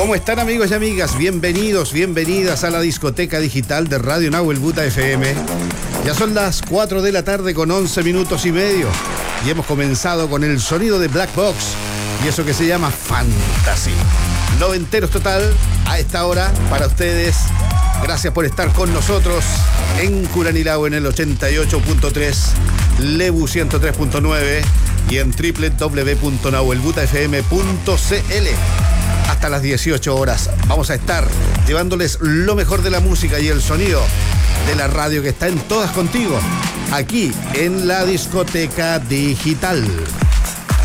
¿Cómo están, amigos y amigas? Bienvenidos, bienvenidas a la discoteca digital de Radio Nahuel Buta FM. Ya son las 4 de la tarde con 11 minutos y medio y hemos comenzado con el sonido de Black Box y eso que se llama Fantasy. Noventeros total a esta hora para ustedes. Gracias por estar con nosotros en Curanilahue en el 88.3, Lebu 103.9 y en www.nahuelbutafm.cl. Hasta las 18 horas vamos a estar llevándoles lo mejor de la música y el sonido de la radio que está en todas contigo, aquí en la discoteca digital.